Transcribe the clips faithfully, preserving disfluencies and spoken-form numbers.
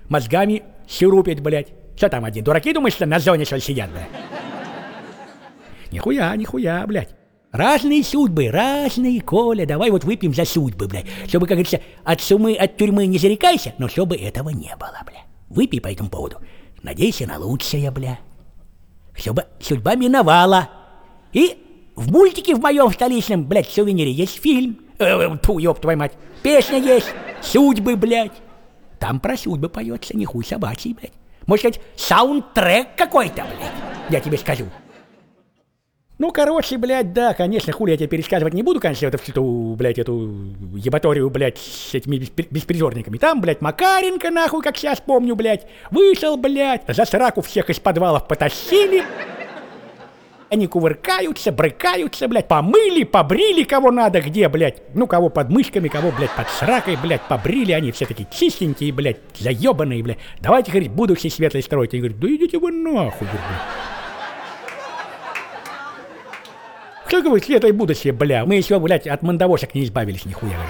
мозгами щурупить, блядь. Что там один? Дураки, думаешь, что на зоне что ли сидят, блядь? Нихуя, нихуя, блядь. Разные судьбы, разные, Коля. Давай вот выпьем за судьбы, блядь. Чтобы, как говорится, от сумы, от тюрьмы не зарекайся, но чтобы этого не было, блядь. Выпей по этому поводу. Надейся на лучшее, блядь. Чтобы судьба миновала. И в мультике в моем столичном, блядь, сувенире есть фильм. Э, тьфу, ёб твою мать. Песня есть. Судьбы, блядь. Там про судьбы поется, не хуй собачий, блядь. Может сказать, саундтрек какой-то, блядь. Я тебе скажу. Ну, короче, блядь, да, конечно, хули я тебе пересказывать не буду, конечно, эту, эту, блядь, эту ебаторию, блядь, с этими беспризорниками. Там, блядь, Макаренко, нахуй, как сейчас помню, блядь, вышел, блядь, за сраку всех из подвалов потащили. Они кувыркаются, брыкаются, блядь, помыли, побрили кого надо, где, блядь, ну, кого под мышками, кого, блядь, под сракой, блядь, побрили, они все такие чистенькие, блядь, заебанные, блядь. Давайте, говорит, будущее светлое строить. И говорит, да идите вы нахуй, блядь. Что говорит, светлое будущее, бля, мы еще, блядь, от мандавошек не избавились, нихуя, говорит.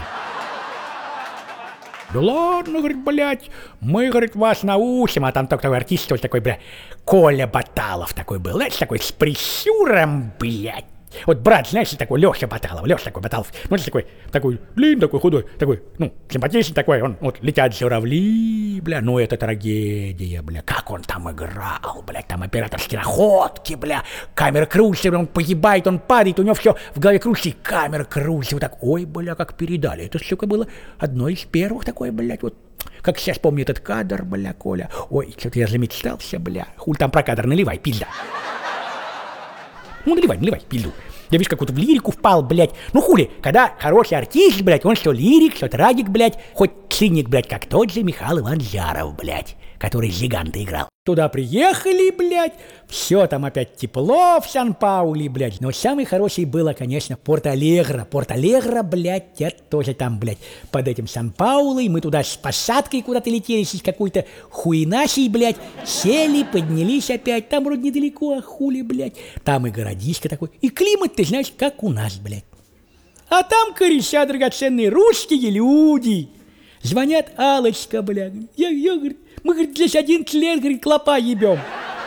Да ладно, говорит, блядь, мы, говорит, вас научим, а там такой артист, тоже такой, бля, Коля Баталов такой был, знаешь, такой с прищуром, блядь. Вот брат, знаешь, такой Лёша Баталов, Лёша такой Баталов, ну, такой, такой, блин, такой худой, такой, ну, симпатичный такой, он, вот, летят журавли, бля, ну, это трагедия, бля, как он там играл, бля, там операторские находки, бля, камера крутится, он погибает, он падает, у него все в голове крутится, и камера крутится, вот так, ой, бля, как передали, это, сука, было одно из первых такое, блядь, вот, как сейчас помню этот кадр, бля, Коля, ой, что-то я замечтался, бля, хуль там про кадр, наливай, пизда. Ну, наливай, наливай, пизду. Я, видишь, как вот в лирику впал, блядь. Ну, хули, когда хороший артист, блядь, он что лирик, что трагик, блядь, хоть циник, блядь, как тот же Михаил Иванович Жаров, блядь, который Жиганта играл. Туда приехали, блядь, все там опять тепло в Сан-Пауле, блядь. Но самый хороший было, конечно, Порт-Алегро. Порт-Алегро, блядь, я тоже там, блядь, под этим Сан-Паулой. Мы туда с посадкой куда-то летели, с какой-то хуйнасей, блядь. Сели, поднялись опять. Там вроде недалеко, а хули, блядь. Там и городишко такой. И климат, ты знаешь, как у нас, блядь. А там кореша драгоценные русские люди. Звонят, Аллочка, блядь. Я, я, говорит, мы, говорит, здесь один член, говорит, клопа ебем.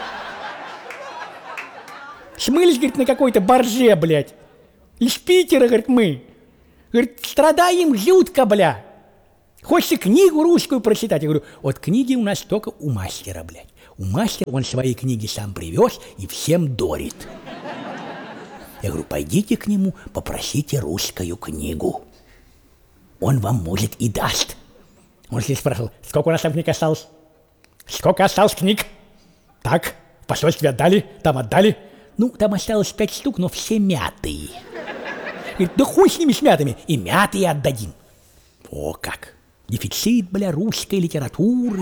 Смылись, говорит, на какой-то борже, блядь. Из Питера, говорит, мы. Говорит, страдаем жутко, бля. Хочется книгу русскую прочитать. Я говорю, вот книги у нас только у мастера, блядь. У мастера он свои книги сам привез и всем дорит. Я говорю, пойдите к нему, попросите русскую книгу. Он вам, может, и даст. Он здесь спрашивал, сколько у нас там книг осталось? Сколько осталось книг? Так, в посольстве отдали, там отдали. Ну, там осталось пять штук, но все мятые. Говорит, да хуй с ними, с мятыми, и мятые отдадим. О, как! Дефицит, бля, русской литературы.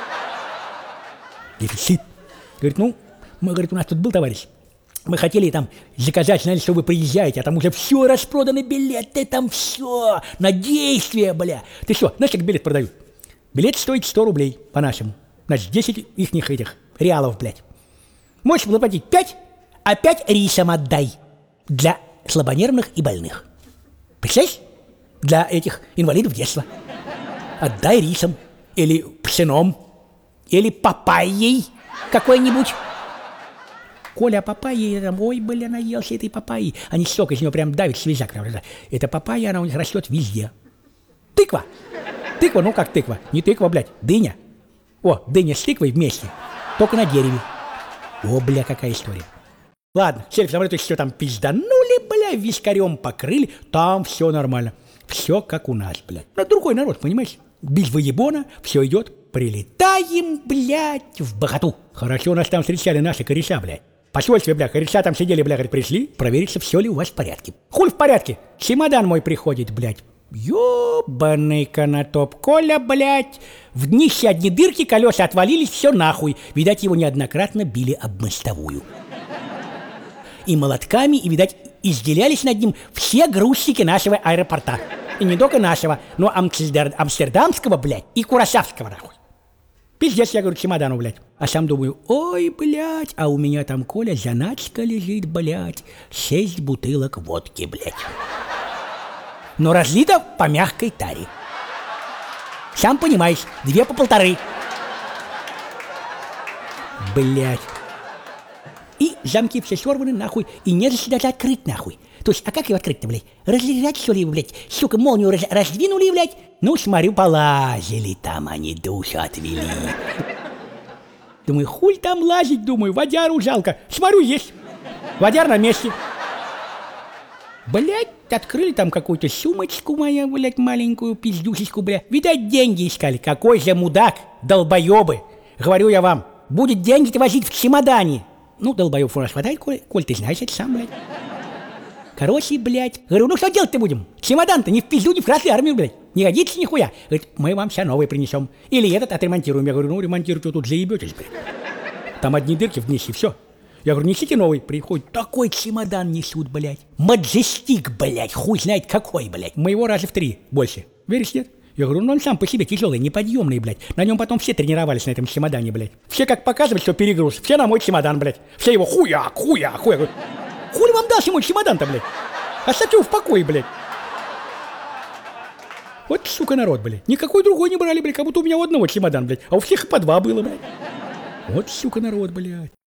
Дефицит. Говорит, ну, мы, говорит, у нас тут был товарищ. Мы хотели там заказать, знали, что вы приезжаете, а там уже все распроданы билеты, там все на действие, бля. Ты что, знаешь, как билет продают? Билет стоит сто рублей по-нашему. Значит, десять ихних этих реалов, блядь. Можешь заплатить пять, а пять рисом отдай для слабонервных и больных. Представляешь? Для этих инвалидов детства. Отдай рисом, или пшеном, или папайей какой-нибудь. Коля, а папайи, там, ой, бля, наелся этой папайи. Они сок из него прям давит, связак. Эта папайя, она у них растет везде. Тыква. Тыква, ну как тыква? Не тыква, блядь, дыня. О, дыня с тыквой вместе, только на дереве. О, бля, какая история. Ладно, сели в самолет, все там пизданули, бля, вискарем покрыли, там все нормально. Все как у нас, блядь. На другой народ, понимаешь? Без выебона, все идет. Прилетаем, блядь, в Богату. Хорошо у нас там встречали наши кореша, блядь. В посольстве, бля, кореша там сидели, бля, говорит, пришли провериться, все ли у вас в порядке. Хуй в порядке. Чемодан мой приходит, блядь. Ёбаный канатоп. Коля, блядь, в днище одни дырки, колеса отвалились, все нахуй. Видать, его неоднократно били об мостовую. И молотками, и, видать, изделялись над ним все грузчики нашего аэропорта. И не только нашего, но амстердам, амстердамского, блядь, и курасавского, нахуй. Пиздец, я говорю, чемодану, блядь. А сам думаю, ой, блядь, а у меня там, Коля, заначка лежит, блядь, шесть бутылок водки, блядь. Но разлито по мягкой таре. Сам понимаешь, две по полторы. блядь. И замки все сорваны, нахуй, и не за даже открыть, нахуй. То есть, а как его открыть-то, блядь? Разлежать, что ли, блядь? Сука, молнию раз раздвинули, блядь? Ну, смотрю, полазили там они, душу отвели. Думаю, хуй там лазить, думаю, водяру жалко. Смотрю, есть. Водяр на месте. Блядь, открыли там какую-то сумочку мою, блядь, маленькую пиздюшечку, блядь. Видать, деньги искали. Какой же мудак, долбоебы. Говорю я вам, будет деньги-то возить в чемодане. Ну, долбоеб у нас хватает, Коль, Коль, ты знаешь это сам, блядь. Короче, блядь. Говорю, ну что делать-то будем? Чемодан-то не в пизду, не в красную армию, блядь. Не годится нихуя. Говорит, мы вам все новые принесем. Или этот отремонтируем. Я говорю, ну ремонтируйте, тут заебетесь, блядь. Там одни дырки в днище, все. Я говорю, несите новый. Приходит, такой чемодан несут, блядь. Маджестик, блядь, хуй знает какой, блядь. Моего раза в три больше. Веришь, нет? Я говорю, ну он сам по себе тяжелый, неподъемный, блядь. На нем потом все тренировались на этом чемодане, блядь. Все как показывают, что перегруз. Все на мой чемодан, блядь. Все его хуяк, хуяк, хуяк. Хули вам дался мой чемодан-то, блядь? Оставьте его в покое, блядь. Вот, сука, народ, блядь. Никакой другой не брали, блядь. Как будто у меня у одного чемодан, блядь. А у всех по два было, блядь. Вот, сука, народ, блядь.